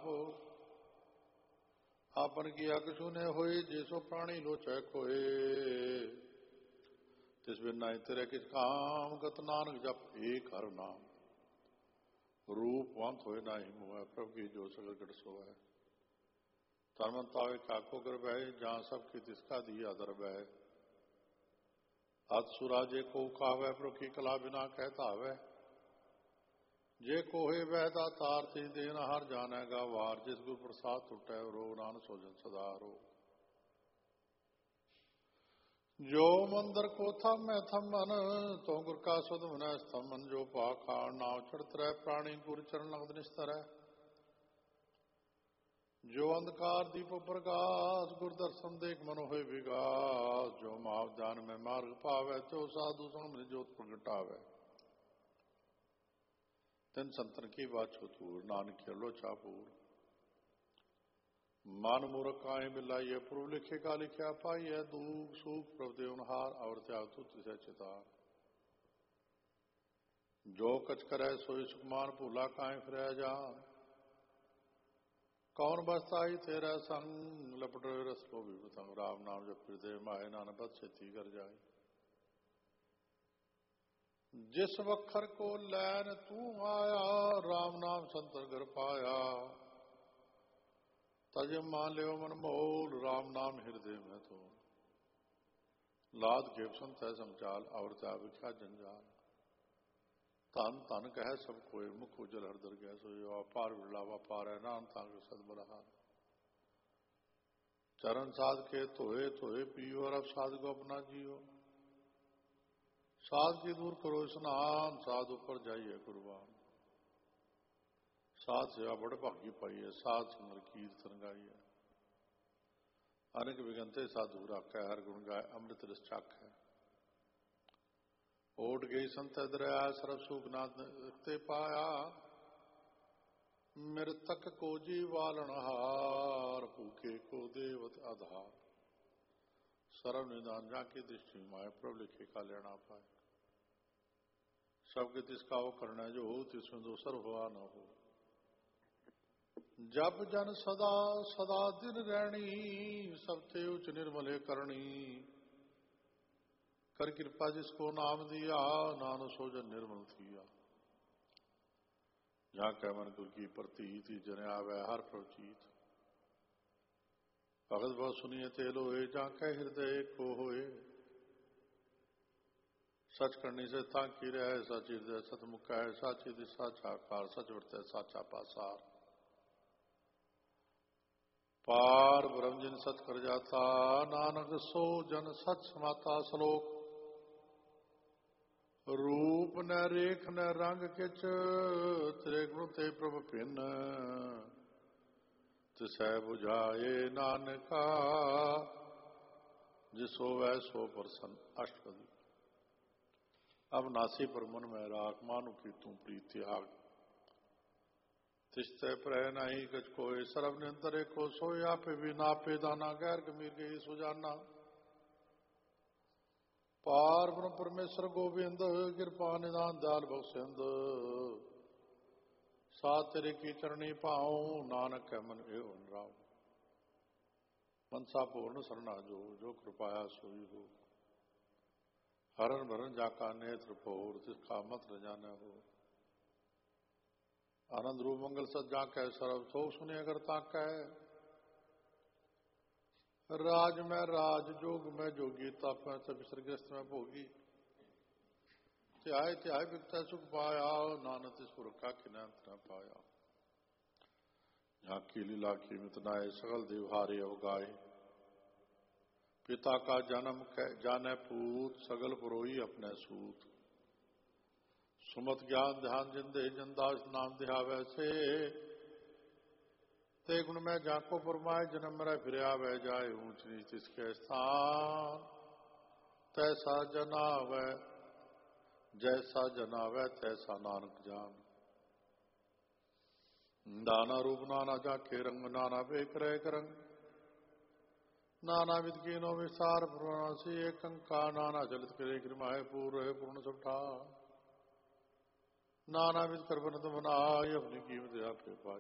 आप आपन किया कछु ने होए, जैसो प्राणी लोचय कोए। तिस बिन नाई तेरे किस काम, गत नानक जप एक हर नाम। रूपवंत होए ना ही मुँह, प्रभु की जो सगल गढ़ सोए। तनमंतावे काको कर बह, जहाँ सबकी तिसका दिया दर बह। अत सुराजे को कावै, प्रभु की कला बिना कहता वह। जे कोहे वहदा तार, ती देन हर जानेगा वार। जिस गुरु प्रसाद टूटे रो, नान सोजन सदा रो। जो मंदिर को थम मैं थमन, तो गुर का सुध मन स्तमन। जो पाखाड़ नाव चढ़त रह, प्राणी गुरु चरण लगद निस्तर है। जो अंधकार दीप प्रकाश, गुरु दर्शन देख मन होए विगास। जो माव जान में मार्ग पावे, तो साधु संग में जोत प्रगटावे। तिन संतन की बात छुतूर, नानक लोचा पूर। मान मूर्ख काहे मिलाइए, पूर्व लिखे का लिखा पाइए। दुख सुख प्रभु देवनहार, और त्याग तु तिसे चितार। जो कच करे सोई सुखमान, भूला काहे फिरै जान। कौन बसता ही तेरा संग, लपट रस लो भी पतंग। राम नाम जब हृदय माहे, नान बद छेती कर जाए। जिस वखर को लैन तू आया, राम नाम संतर घर पाया। तज मान ले मन मोल, राम नाम हृदय में तो। लाद घेप संत है समचाल, और त्या विख्या जंजाल। तन तन कह सब कोई, मुख उजल हरदर गह सोई। अपार बिरला व्यापार है, नान तांग सद बलहार। चरण साध के तोहे तोहे पियो, और अब साध को अपना जियो। साध की दूर करो स्नान, साध ऊपर जाइए कुर्बान। साध सेवा बड़ भागी पाइए, साध सुंदर कीर्तन गाइए। अनेक विगंते साधु राखै, हर गुण गाय अमृत रस चाखै। ओट गई संत दरया, सरब सुख नाथ ते पाया। मृतक को जीवालनहार, भूखे को देवत आधार। सर्व निदान जाकी दृष्टि माए, प्रभु लिखे का लेना पाए। सबके तिसका वो करना जो हो, तिसमें दोसर हुआ न हो। जब जन सदा सदा दिन रहनी, सबते उच्च निर्मले करनी। कर कृपा जिसको नाम दिया, नानो सोजन निर्मल थिया। जहाँ कह मन गुर की प्रतीति, जन आवे हर प्रचीत। भगत बहुत सुनिए तेलो होए, जहाँ कह हृदय को होए। सच करनी से ताकी रहे, सच हृदय सतमुख है। साची दिशा साकार, सच वर्त साचा पासार। पार ब्रह्म जिन सच कर जाता, नानक सो जन सच समाता। श्लोक रूप न रेख न रंग किच, तेरे गुण ते प्रभ भिन्न। तिसै बुझाए नानका, जिसो वै सो प्रसन्न। अष्टपदी। अब नासी पर मन में राख, मानु की तू प्रीत त्याग। तिस्ते प्रह नहीं कछ कोय, सरब निंतरे को सोया। पे भी नापे दाना, गैर गमीर गई सुजाना। पार ब्रह्म परमेश्वर गोविंद, कृपा निदान दयाल बख्शिंद। साथ तेरे की चरणी पाऊं, नानक है मन एवं राव। मनसा पूर्ण सरना जो कृपाया सोई हो। हरण भरण जाका नेत्र फोर, तिसका मत न जाने हो। आनंद रूप मंगल सज्जा कह, सर्व सो सुने करता कह। राज में राज, जोग में जोगी, तप में तप, स्वर्गस्थ में भोगी। त्याय त्याय बिकता सुख पाया, नानक इस पुर का किनंत न पाया। यहाँ की लीला की मितनाए, सकल देवहारे अवगाए। पिता का जन्म जाने पूत, सगल पुरोही अपने सूत। सुमत ज्ञान ध्यान जिंदे, जंदास नाम दिया वैसे। ते गुण में जाको फरमाए, जन्म मेरा फिर वह जाए। ऊंच नीच इसके स्थान, तैसा जनावै। जैसा जनावै तैसा नानक जान। नाना रूप नाना जाके रंग, नाना बेक रह रंग। नाना विध कीनो विस्तार, प्रणासी एक अंका। नाना चलित करे कृमाए, पूर्ण पूर्ण सबठा। नाना विध कर बनत बनाए, अपनी कीमत आपके पाए।